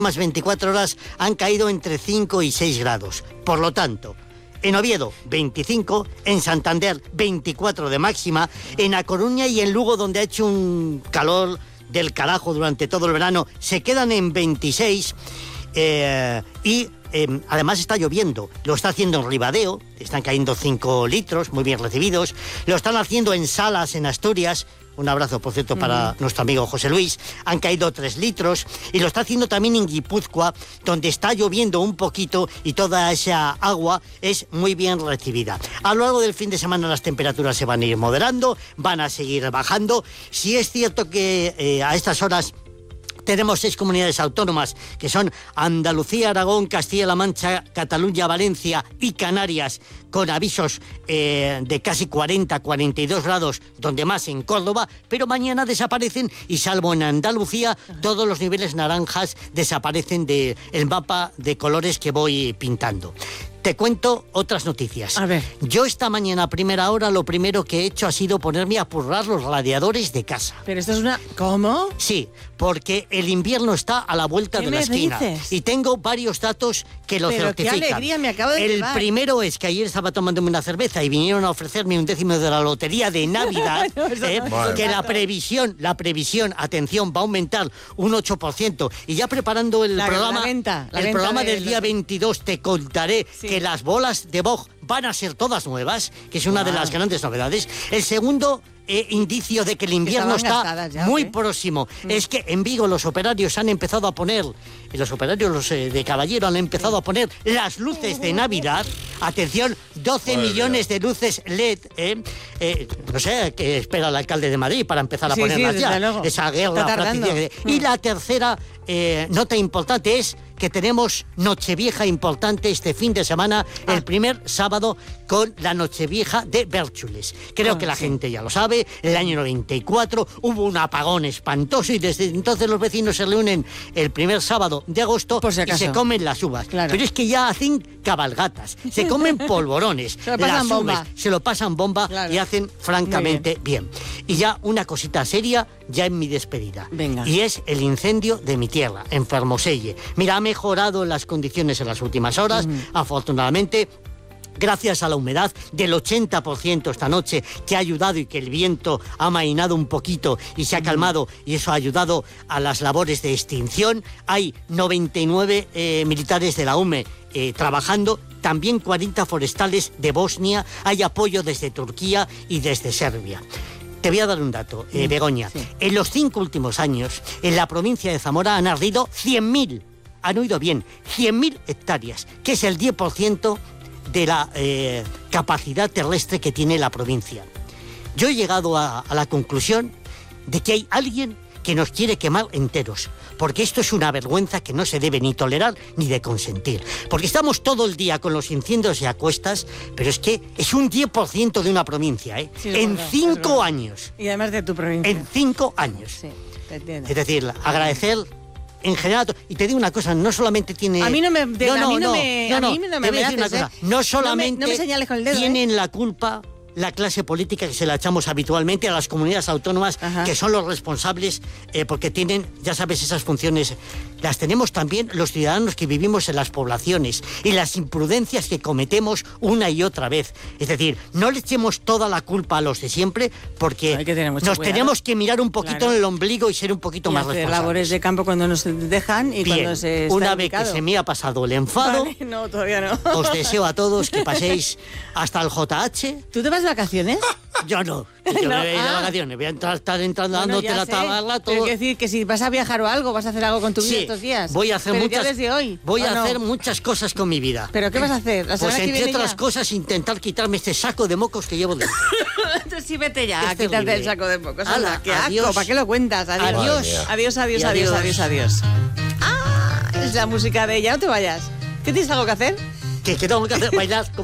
Más 24 horas han caído entre 5 y 6 grados. Por lo tanto, en Oviedo, 25, en Santander, 24 de máxima, en A Coruña y en Lugo, donde ha hecho un calor del carajo durante todo el verano, se quedan en 26 además está lloviendo. Lo está haciendo en Ribadeo, están cayendo 5 litros, muy bien recibidos. Lo están haciendo en Salas, en Asturias. Un abrazo, por cierto, para nuestro amigo José Luis. Han caído 3 litros. Y lo está haciendo también en Guipúzcoa, donde está lloviendo un poquito y toda esa agua es muy bien recibida. A lo largo del fin de semana las temperaturas se van a ir moderando, van a seguir bajando. Si es cierto que a estas horas tenemos 6 comunidades autónomas, que son Andalucía, Aragón, Castilla-La Mancha, Cataluña, Valencia y Canarias, con avisos de casi 40, 42 grados, donde más en Córdoba, pero mañana desaparecen y salvo en Andalucía, todos los niveles naranjas desaparecen del mapa de colores que voy pintando. Te cuento otras noticias. A ver. Yo esta mañana a primera hora lo primero que he hecho ha sido ponerme a purrar los radiadores de casa. Pero esto es una... ¿Cómo? Sí, porque el invierno está a la vuelta de la esquina. Dices? Y tengo varios datos que lo certifican. ¡Qué alegría! Me acabo de El llevar. primero es que ayer estaba tomándome una cerveza y vinieron a ofrecerme un décimo de la lotería de Navidad, que la previsión, atención, va a aumentar un 8%. Y ya preparando el programa del día 22 te contaré que las bolas de Bog van a ser todas nuevas, que es una de las grandes novedades. El segundo indicio de que el invierno está muy próximo es que en Vigo los operarios han empezado a poner, los operarios de Caballero han empezado a poner las luces de Navidad. Atención, 12 millones de luces LED. No sé qué espera el alcalde de Madrid para empezar a ponerlas ya. Luego. Esa guerra práctica. Y la tercera nota importante es que tenemos Nochevieja importante este fin de semana, el primer sábado con la Nochevieja de Bérchules. Creo que la gente ya lo sabe, el año 94 hubo un apagón espantoso y desde entonces los vecinos se reúnen el primer sábado de agosto y se comen las uvas. Claro. Pero es que ya hacen cabalgatas, se comen polvorones, se lo pasan bomba y hacen francamente bien. Y ya una cosita seria, ya en mi despedida. Venga. Y es el incendio de mi tierra, en Fermoselle. Mira, ha mejorado las condiciones en las últimas horas, afortunadamente, gracias a la humedad del 80% esta noche, que ha ayudado y que el viento ha amainado un poquito y se ha calmado, y eso ha ayudado a las labores de extinción. Hay 99 militares de la UME trabajando, también 40 forestales de Bosnia, hay apoyo desde Turquía y desde Serbia. Te voy a dar un dato, Begoña. Sí. En los 5 últimos años, en la provincia de Zamora han ardido 100.000, han oído bien, 100.000 hectáreas, que es el 10% de la capacidad terrestre que tiene la provincia. Yo he llegado a la conclusión de que hay alguien que nos quiere quemar enteros, porque esto es una vergüenza que no se debe ni tolerar ni de consentir, porque estamos todo el día con los incendios y a cuestas, pero es que es un 10% de una provincia, Sí, en 5 años. Y además de tu provincia. En 5 años. Sí, te entiendo. Es decir, agradecer en general, y te digo una cosa, no solamente tiene... A mí no me no solamente no me señales con el dedo, tienen la culpa la clase política, que se la echamos habitualmente a las comunidades autónomas, que son los responsables, porque tienen, ya sabes, esas funciones. Las tenemos también los ciudadanos que vivimos en las poblaciones y las imprudencias que cometemos una y otra vez. Es decir, no le echemos toda la culpa a los de siempre, porque nos tenemos que mirar un poquito en el ombligo y ser un poquito más responsables. Labores de campo cuando nos dejan y cuando se está una vez que se me ha pasado el enfado, no, todavía no. Os deseo a todos que paséis hasta el JH. ¿Tú te vas de vacaciones? Yo no. Yo me voy a ir de vacaciones. Voy a estar entrando dándote la tabarra todo. Pero quiero decir que si vas a viajar o algo, vas a hacer algo con tu vida estos días. Voy a hacer muchas. Desde hoy. Voy a hacer muchas cosas con mi vida. ¿Pero qué vas a hacer? Pues entre otras cosas, intentar quitarme este saco de mocos que llevo dentro. Entonces sí, vete ya a quitarte el saco de mocos. Ala, qué adiós. asco, ¿para qué lo cuentas? Adiós. Ah, es la música de ella. No te vayas. ¿Qué tienes algo que hacer? ¿Qué tengo que hacer? Bailar.